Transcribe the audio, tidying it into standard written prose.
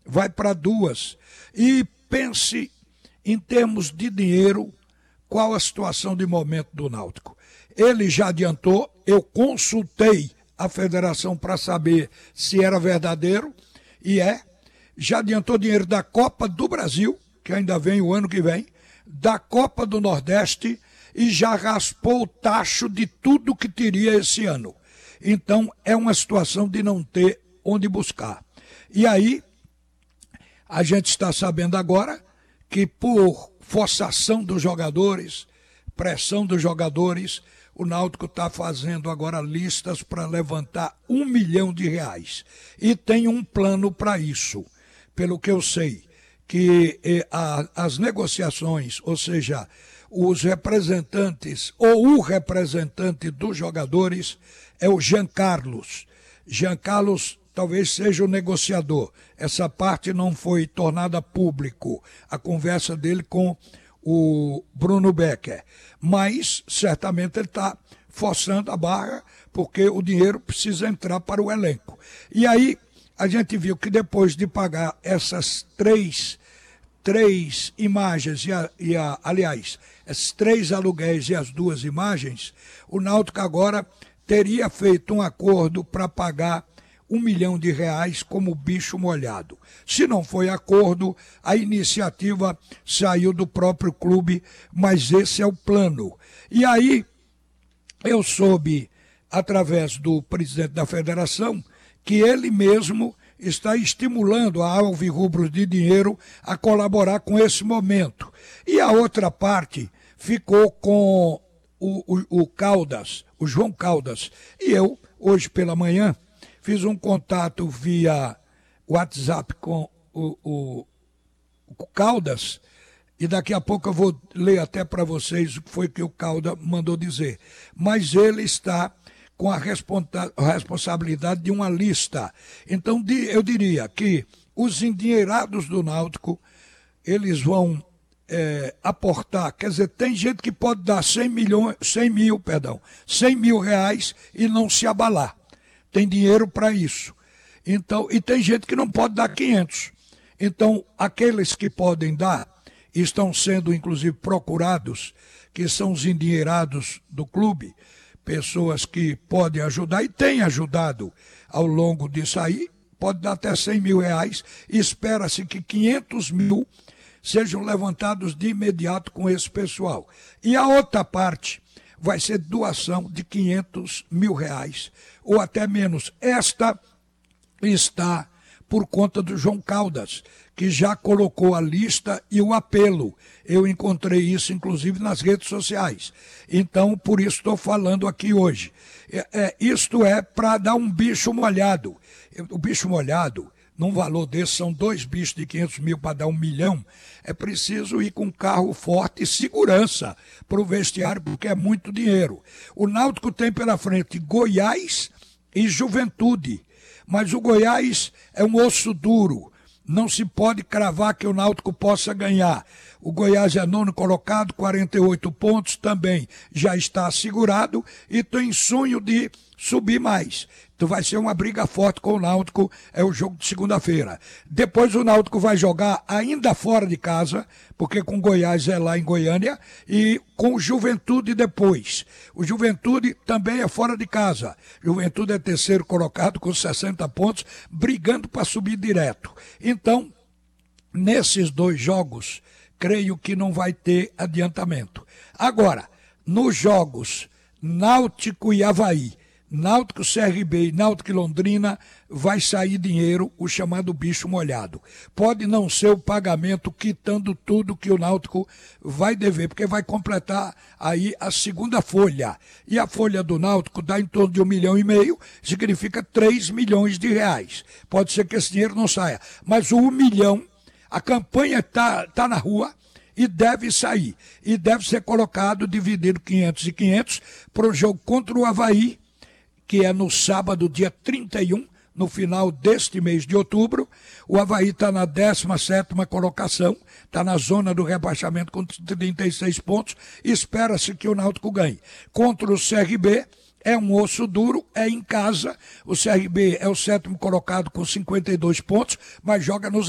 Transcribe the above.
vai para 2. E pense em termos de dinheiro, qual a situação de momento do Náutico. Ele já adiantou, eu consultei a federação para saber se era verdadeiro, e já adiantou dinheiro da Copa do Brasil, que ainda vem o ano que vem, da Copa do Nordeste, e já raspou o tacho de tudo que teria esse ano. Então é uma situação de não ter onde buscar. E aí, a gente está sabendo agora que por forçação dos jogadores, pressão dos jogadores, o Náutico está fazendo agora listas para levantar R$1 milhão. E tem um plano para isso. Pelo que eu sei, que as negociações, ou seja, os representantes ou o representante dos jogadores é o Jean Carlos. Jean Carlos talvez seja o negociador. Essa parte não foi tornada público, a conversa dele com o Bruno Becker. Mas, certamente, ele está forçando a barra, porque o dinheiro precisa entrar para o elenco. E aí, a gente viu que depois de pagar essas três imagens, aliás, esses 3 aluguéis e as 2 imagens, o Náutico agora teria feito um acordo para pagar R$1 milhão como bicho molhado. Se não foi acordo, a iniciativa saiu do próprio clube, mas esse é o plano. E aí, eu soube, através do presidente da federação, que ele mesmo está estimulando a Alvirrubros de Dinheiro a colaborar com esse momento. E a outra parte ficou com o Caldas, o João Caldas. E eu, hoje pela manhã, fiz um contato via WhatsApp com o Caldas, e daqui a pouco eu vou ler até para vocês o que foi que o Caldas mandou dizer. Mas ele está com a responsabilidade de uma lista. Então, eu diria que os endinheirados do Náutico, eles vão aportar, quer dizer, tem gente que pode dar 100 mil reais e não se abalar. Tem dinheiro para isso. Então, e tem gente que não pode dar 500. Então, aqueles que podem dar, estão sendo inclusive procurados, que são os endinheirados do clube, pessoas que podem ajudar e têm ajudado ao longo disso aí, pode dar até 100 mil reais, e espera-se que 500 mil sejam levantados de imediato com esse pessoal. E a outra parte vai ser doação de 500 mil reais, ou até menos. Esta está por conta do João Caldas, que já colocou a lista e o apelo. Eu encontrei isso, inclusive, nas redes sociais. Então, por isso estou falando aqui hoje. Isto é para dar um bicho molhado. O bicho molhado, num valor desse, são 2 bichos de 500 mil para dar 1 milhão, é preciso ir com carro forte e segurança para o vestiário, porque é muito dinheiro. O Náutico tem pela frente Goiás e Juventude, mas o Goiás é um osso duro, não se pode cravar que o Náutico possa ganhar. O Goiás é 9º colocado, 48 pontos, também já está assegurado e tem sonho de subir mais. Então vai ser uma briga forte com o Náutico, é o jogo de segunda-feira. Depois o Náutico vai jogar ainda fora de casa, porque com o Goiás é lá em Goiânia, e com o Juventude depois. O Juventude também é fora de casa. Juventude é 3º colocado com 60 pontos, brigando para subir direto. Então, nesses 2 jogos, creio que não vai ter adiantamento. Agora, nos jogos Náutico e Avaí, Náutico CRB e Náutico e Londrina, vai sair dinheiro, o chamado bicho molhado. Pode não ser o pagamento quitando tudo que o Náutico vai dever, porque vai completar aí a segunda folha. E a folha do Náutico dá em torno de 1,5 milhão, significa 3 milhões de reais. Pode ser que esse dinheiro não saia, mas o 1 milhão, a campanha está na rua e deve sair. E deve ser colocado, dividido 500 e 500, para o jogo contra o Avaí, que é no sábado, dia 31, no final deste mês de outubro. O Avaí está na 17ª colocação, está na zona do rebaixamento com 36 pontos, espera-se que o Náutico ganhe. Contra o CRB, é um osso duro, é em casa, o CRB é o 7º colocado com 52 pontos, mas joga nos